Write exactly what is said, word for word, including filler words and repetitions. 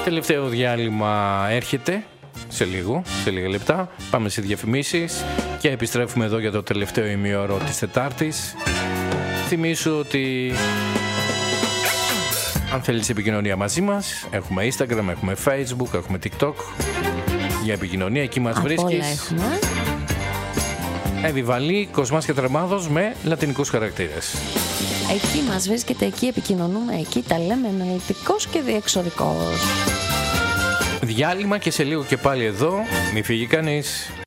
Τελευταίο διάλειμμα έρχεται σε λίγο, σε λίγα λεπτά. Πάμε σε διαφημίσεις και επιστρέφουμε εδώ για το τελευταίο ημιώρο της Τετάρτης. Θυμήσου ότι αν θέλεις επικοινωνία μαζί μας, έχουμε Instagram, έχουμε Facebook, έχουμε TikTok. Για επικοινωνία εκεί μας Απ' βρίσκεις. όλα έχουμε. Επιβαλή, Κοσμάς και Τρεμάδος με λατινικούς χαρακτήρες. Εκεί μας βρίσκεται, εκεί επικοινωνούμε, εκεί τα λέμε αναλυτικός και διεξοδικός. Διάλειμμα και σε λίγο και πάλι εδώ. Μη φύγει κανείς.